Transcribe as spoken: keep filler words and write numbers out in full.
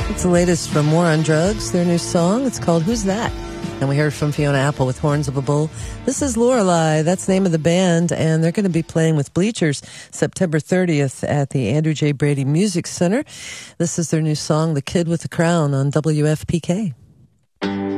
It's the latest from War on Drugs, their new song. It's called Who's That? And we heard from Fiona Apple with Horns of a Bull. This is Lorelei. That's the name of the band, and they're going to be playing with Bleachers September thirtieth at the Andrew J. Brady Music Center. This is their new song, The Kid with the Crown, on W F P K.